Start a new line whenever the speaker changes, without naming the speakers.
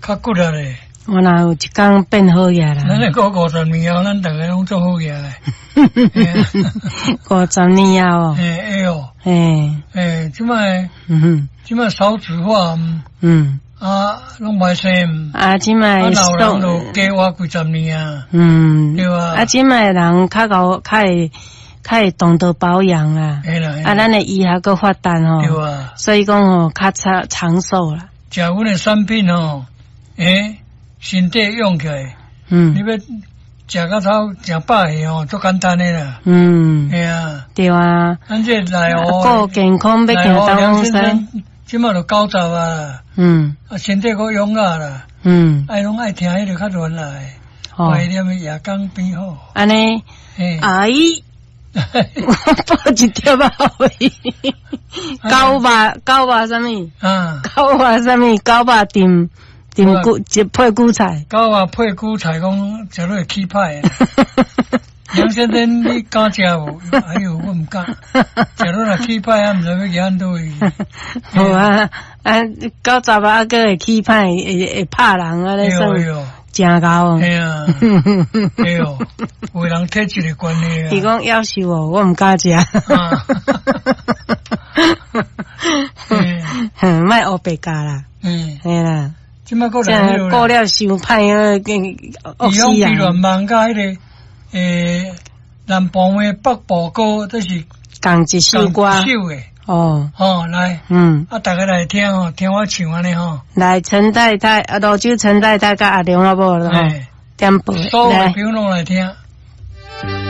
较骨力咧。
我哪有一天变好嘢啦？
咱再过50年后，咱大家拢做好嘢咧。
50年啊！
哎呦，即摆少子化，拢歹生，
即摆
老人都加活几十年啊，对吧？
即摆人较会懂得保养啦，咱的医学个发达吼，
对啊，
所以讲吼较长寿啦。
食阮的产品吼，身体用起来，你要食到超食饱去吼，足简单的啦。
对啊。
咱这内
个健康要行当风山，
即马就90啊，身体够勇啊啦，爱拢爱听迄个较原来，怀念的夜间变好。
安尼，阿姨，我报一条啊，九百什么？九百点配韭菜
，9百配韭菜，讲食落会起歹。杨先生，你敢食无？哎呦，我唔敢，食落来起歹啊，唔知要去安倒去。
好啊，90啊，个会起歹，会拍人啊，咧算真高。
哎呀，哎呦，有人体质的关系啊。
伊讲夭寿哦，我唔敢食。莫黑白加啦。嘿啦。
即摆过
来了，过了伤歹啊，
伊讲比乱忙甲迄个南部的北部歌，这是
共一首歌。
来，大家来听哦，听我唱安尼吼。来，
陈太太，泸州陈太太甲阿良阿婆吼，点播
所有的朋友拢来听。